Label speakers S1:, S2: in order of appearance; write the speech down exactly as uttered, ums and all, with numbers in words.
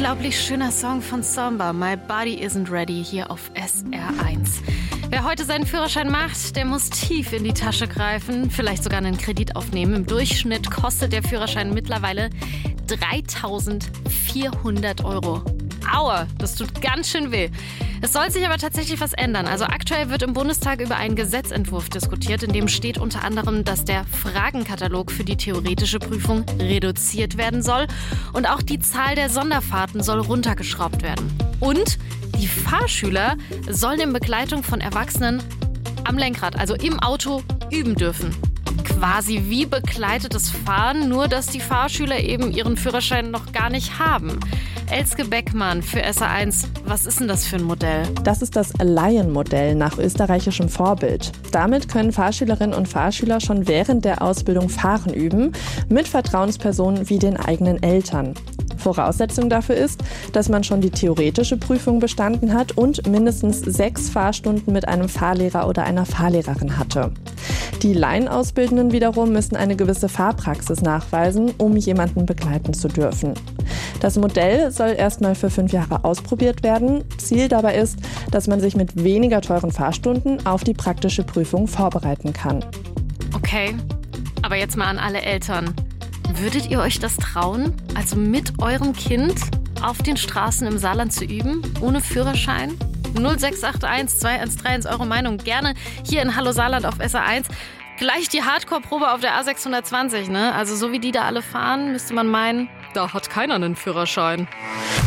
S1: unglaublich schöner Song von Samba, My Body Isn't Ready, hier auf S R eins. Wer heute seinen Führerschein macht, der muss tief in die Tasche greifen, vielleicht sogar einen Kredit aufnehmen. Im Durchschnitt kostet der Führerschein mittlerweile dreitausendvierhundert Euro. Aua, das tut ganz schön weh. Es soll sich aber tatsächlich was ändern. Also aktuell wird im Bundestag über einen Gesetzentwurf diskutiert, in dem steht unter anderem, dass der Fragenkatalog für die theoretische Prüfung reduziert werden soll und auch die Zahl der Sonderfahrten soll runtergeschraubt werden. Und die Fahrschüler sollen in Begleitung von Erwachsenen am Lenkrad, also im Auto, üben dürfen. Quasi wie begleitetes Fahren, nur dass die Fahrschüler eben ihren Führerschein noch gar nicht haben. Elske Beckmann für S R eins, was ist denn das für ein Modell?
S2: Das ist das Laienmodell nach österreichischem Vorbild. Damit können Fahrschülerinnen und Fahrschüler schon während der Ausbildung Fahren üben, mit Vertrauenspersonen wie den eigenen Eltern. Voraussetzung dafür ist, dass man schon die theoretische Prüfung bestanden hat und mindestens sechs Fahrstunden mit einem Fahrlehrer oder einer Fahrlehrerin hatte. Die Laienausbildenden wiederum müssen eine gewisse Fahrpraxis nachweisen, um jemanden begleiten zu dürfen. Das Modell soll erstmal für fünf Jahre ausprobiert werden. Ziel dabei ist, dass man sich mit weniger teuren Fahrstunden auf die praktische Prüfung vorbereiten kann.
S1: Okay, aber jetzt mal an alle Eltern. Würdet ihr euch das trauen, also mit eurem Kind auf den Straßen im Saarland zu üben, ohne Führerschein? null sechs acht eins zwei eins drei eins, eure Meinung gerne hier in Hallo Saarland auf S R eins. Gleich die Hardcore-Probe auf der A sechshundertzwanzig, ne? Also so wie die da alle fahren, müsste man meinen, da hat keiner einen Führerschein.